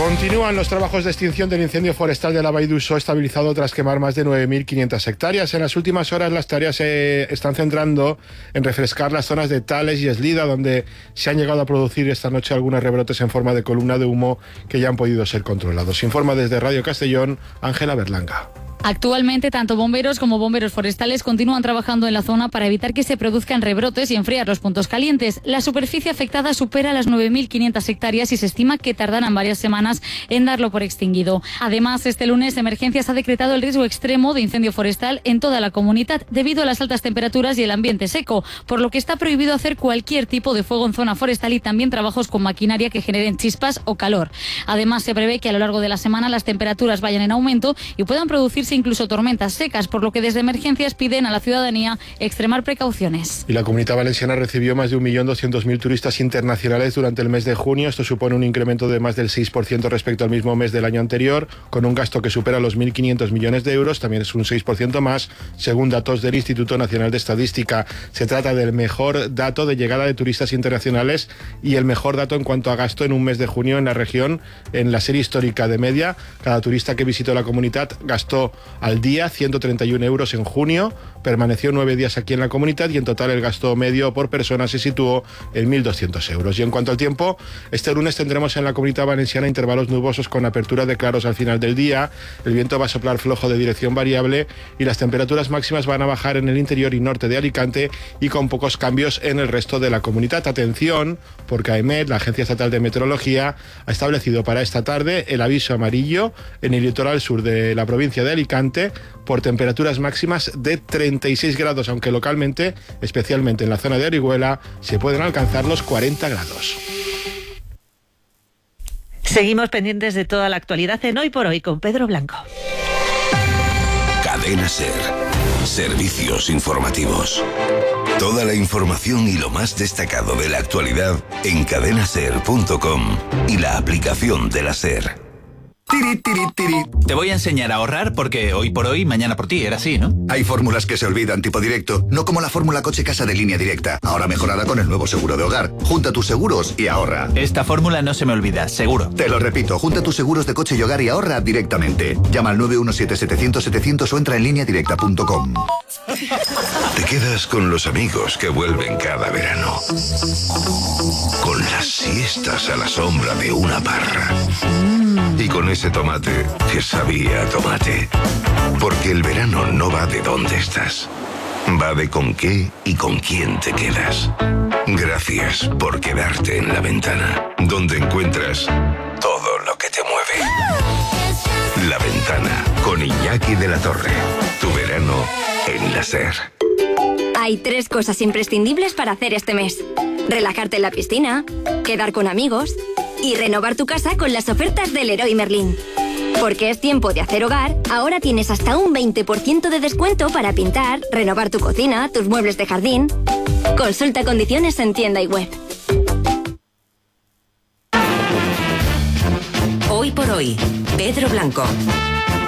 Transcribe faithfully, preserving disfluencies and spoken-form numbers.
Continúan los trabajos de extinción del incendio forestal de la Vall d'Uixó, estabilizado tras quemar más de nueve mil quinientas hectáreas. En las últimas horas las tareas se están centrando en refrescar las zonas de Tales y Eslida, donde se han llegado a producir esta noche algunos rebrotes en forma de columna de humo que ya han podido ser controlados. Informa desde Radio Castellón, Ángela Berlanga. Actualmente, tanto bomberos como bomberos forestales continúan trabajando en la zona para evitar que se produzcan rebrotes y enfriar los puntos calientes. La superficie afectada supera las nueve mil quinientas hectáreas y se estima que tardarán varias semanas en darlo por extinguido. Además, este lunes Emergencias ha decretado el riesgo extremo de incendio forestal en toda la comunidad debido a las altas temperaturas y el ambiente seco, por lo que está prohibido hacer cualquier tipo de fuego en zona forestal y también trabajos con maquinaria que generen chispas o calor. Además, se prevé que a lo largo de la semana las temperaturas vayan en aumento y puedan producirse incluso tormentas secas, por lo que desde Emergencias piden a la ciudadanía extremar precauciones. Y la Comunitat Valenciana recibió más de un millón doscientos mil turistas internacionales durante el mes de junio. Esto supone un incremento de más del seis por ciento respecto al mismo mes del año anterior, con un gasto que supera los mil quinientos millones de euros, también es un seis por ciento más, según datos del Instituto Nacional de Estadística. Se trata del mejor dato de llegada de turistas internacionales y el mejor dato en cuanto a gasto en un mes de junio en la región, en la serie histórica de media. Cada turista que visitó la comunidad gastó al día ciento treinta y uno euros en junio, permaneció nueve días aquí en la comunidad y en total el gasto medio por persona se situó en mil doscientos euros. Y en cuanto al tiempo, este lunes tendremos en la Comunidad Valenciana intervalos nubosos con apertura de claros al final del día, el viento va a soplar flojo de dirección variable y las temperaturas máximas van a bajar en el interior y norte de Alicante y con pocos cambios en el resto de la comunidad. Atención, porque AEMET, la Agencia Estatal de Meteorología, ha establecido para esta tarde el aviso amarillo en el litoral sur de la provincia de Alicante por temperaturas máximas de treinta y seis grados, aunque localmente, especialmente en la zona de Orihuela, se pueden alcanzar los cuarenta grados. Seguimos pendientes de toda la actualidad en Hoy por Hoy con Pedro Blanco. Cadena SER. Servicios informativos. Toda la información y lo más destacado de la actualidad en cadena ser punto com y la aplicación de la SER. Tiri, tiri, tiri. Te voy a enseñar a ahorrar porque hoy por hoy, mañana por ti, era así, ¿no? Hay fórmulas que se olvidan tipo directo, no como la fórmula coche-casa de Línea Directa, ahora mejorada con el nuevo seguro de hogar. Junta tus seguros y ahorra. Esta fórmula no se me olvida, seguro. Te lo repito, junta tus seguros de coche y hogar y ahorra directamente. Llama al nueve uno siete, setecientos, setecientos o entra en línea directa punto com. Te quedas con los amigos que vuelven cada verano. Con las siestas a la sombra de una parra. Y con ese tomate que sabía a tomate. Porque el verano no va de dónde estás. Va de con qué y con quién te quedas. Gracias por quedarte en La Ventana, donde encuentras todo lo que te mueve. La Ventana, con Iñaki de la Torre. Tu verano en la SER. Hay tres cosas imprescindibles para hacer este mes: relajarte en la piscina, quedar con amigos y renovar tu casa con las ofertas del Leroy Merlin. Porque es tiempo de hacer hogar, ahora tienes hasta un veinte por ciento de descuento para pintar, renovar tu cocina, tus muebles de jardín. Consulta condiciones en tienda y web. Hoy por Hoy, Pedro Blanco.